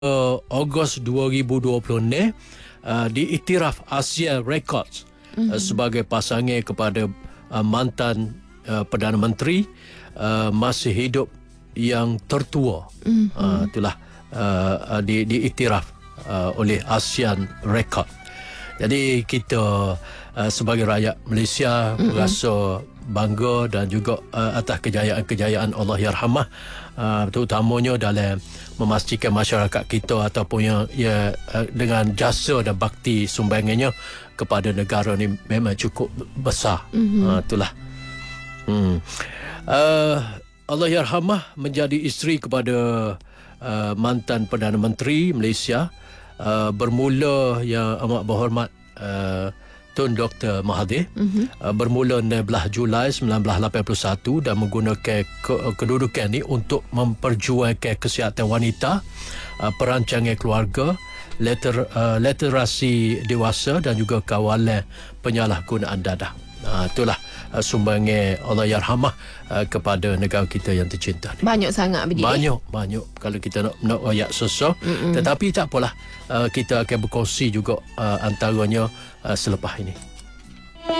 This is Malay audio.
Ogos 2020 ni diiktiraf Asia Records sebagai pasangan kepada mantan Perdana Menteri masih hidup yang tertua. Itulah diiktiraf oleh ASEAN Record. Jadi kita sebagai rakyat Malaysia berasa bangga dan juga atas kejayaan-kejayaan Allahyarhamah, terutamanya dalam memastikan masyarakat kita ataupun yang dengan jasa dan bakti sumbangannya kepada negara ni memang cukup besar. Itulah. Allahyarhamah menjadi isteri kepada mantan Perdana Menteri Malaysia, bermula yang amat berhormat Tun Dr. Mahathir, bermula 16 Julai 1981 dan menggunakan kedudukan ini untuk memperjuangkan kesihatan wanita, perancangan keluarga, literasi dewasa dan juga kawalan penyalahgunaan dadah. Itulah sumbangan Allahyarhamah kepada negara kita yang tercinta ni. Banyak sangat begini. Banyak kalau kita nak royak susah. Tetapi tak apalah, kita akan berkongsi juga antaranya selepas ini.